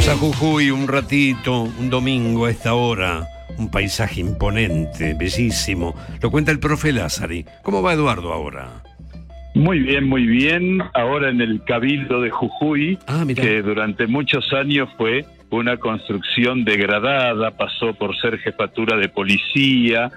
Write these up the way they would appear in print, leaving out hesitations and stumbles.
Vamos a Jujuy un ratito, un domingo a esta hora. Un paisaje imponente, bellísimo. Lo cuenta el profe Lázari. ¿Cómo va Eduardo ahora? Muy bien, muy bien. Ahora en el Cabildo de Jujuy, que durante muchos años fue una construcción degradada, pasó por ser jefatura de policía,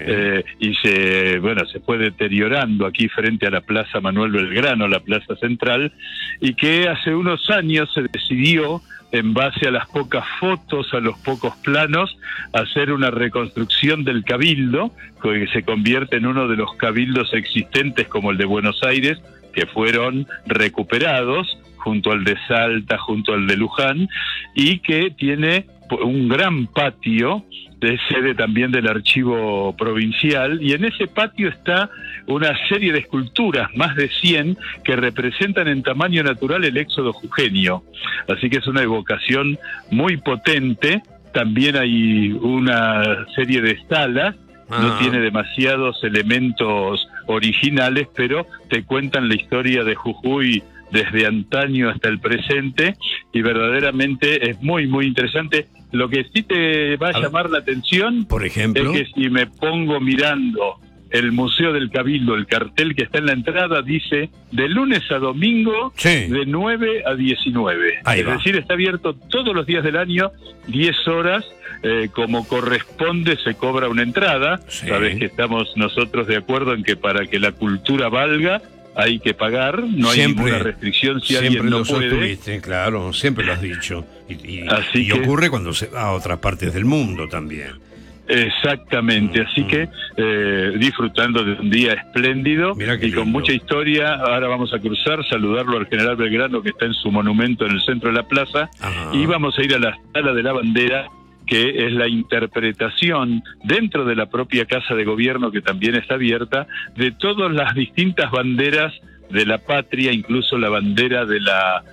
y se fue deteriorando aquí frente a la Plaza Manuel Belgrano, la plaza central, y que hace unos años se decidió, en base a las pocas fotos, a los pocos planos, hacer una reconstrucción del Cabildo, que se convierte en uno de los cabildos existentes como el de Buenos Aires, que fueron recuperados, junto al de Salta, junto al de Luján, y que tiene un gran patio, de sede también del archivo provincial, y en ese patio está una serie de esculturas, más de 100, que representan en tamaño natural el éxodo jujeño. Así que es una evocación muy potente. También hay una serie de estalas, no tiene demasiados elementos originales, pero te cuentan la historia de Jujuy desde antaño hasta el presente, y verdaderamente es muy, muy interesante. Lo que sí te va a llamar la atención, por ejemplo, es que si me pongo mirando el Museo del Cabildo, el cartel que está en la entrada dice de lunes a domingo, de 9 a 19. Es decir, está abierto todos los días del año, 10 horas, como corresponde, se cobra una entrada. Sabes que estamos nosotros de acuerdo en que para que la cultura valga, hay que pagar, no hay ninguna restricción si alguien no puede. Sostuviste, claro, siempre lo has dicho. Y ocurre cuando se va a otras partes del mundo también. Exactamente, así que disfrutando de un día espléndido y con mucha historia. Ahora vamos a cruzar, saludarlo al general Belgrano, que está en su monumento en el centro de la plaza, y vamos a ir a la Sala de la Bandera, que es la interpretación dentro de la propia Casa de Gobierno, que también está abierta, de todas las distintas banderas de la patria, incluso la bandera de la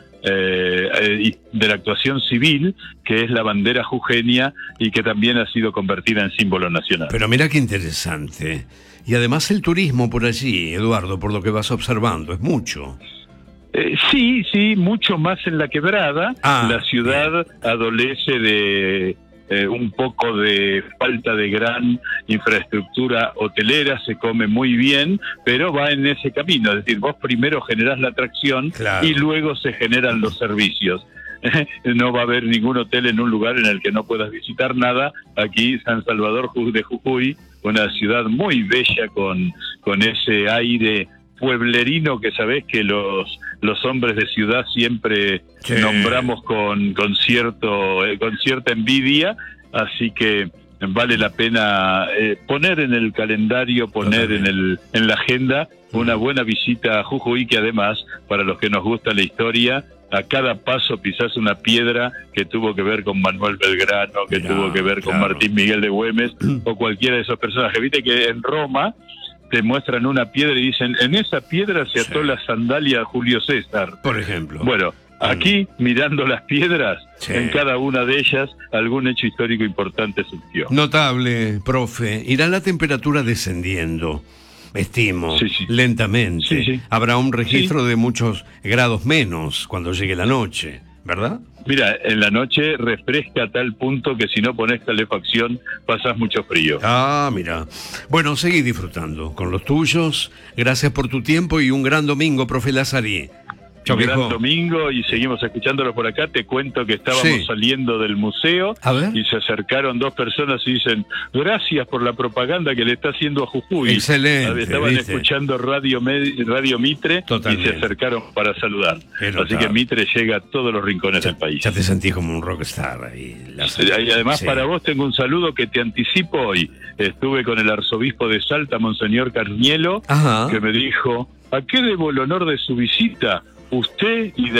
actuación civil, que es la bandera jujeña y que también ha sido convertida en símbolo nacional. Pero mira qué interesante. Y además el turismo por allí, Eduardo, por lo que vas observando, es mucho. Sí, mucho más en la Quebrada. La ciudad adolece de un poco de falta de gran infraestructura hotelera, se come muy bien, pero va en ese camino. Es decir, vos primero generás la atracción y luego se generan los servicios. No va a haber ningún hotel en un lugar en el que no puedas visitar nada. Aquí San Salvador de Jujuy, una ciudad muy bella con ese aire pueblerino que sabés que los hombres de ciudad siempre nombramos con cierta envidia, así que vale la pena poner en el calendario, poner en la agenda una buena visita a Jujuy, que además, para los que nos gusta la historia, a cada paso pisás una piedra que tuvo que ver con Manuel Belgrano, que tuvo que ver con Martín Miguel de Güemes, o cualquiera de esos personajes. Viste que en Roma te muestran una piedra y dicen, en esa piedra se ató la sandalia a Julio César, por ejemplo. Bueno, aquí, mirando las piedras, en cada una de ellas algún hecho histórico importante surgió. Notable, profe. Irá la temperatura descendiendo, estimo, lentamente. Habrá un registro de muchos grados menos cuando llegue la noche, ¿verdad? Mira, en la noche refresca a tal punto que si no pones calefacción pasás mucho frío. Mira. Bueno, seguí disfrutando con los tuyos. Gracias por tu tiempo y un gran domingo, profe Lázari. Un gran domingo, y seguimos escuchándolo por acá. Te cuento que estábamos saliendo del museo y se acercaron dos personas y dicen, gracias por la propaganda que le está haciendo a Jujuy. Excelente. Estaban escuchando Radio Mitre y se acercaron para saludar. Así que Mitre llega a todos los rincones del país. Ya te sentís como un rockstar ahí. Y además para vos tengo un saludo que te anticipo hoy. Estuve con el arzobispo de Salta, Monseñor Carnielo, que me dijo, ¿a qué debo el honor de su visita? Usted y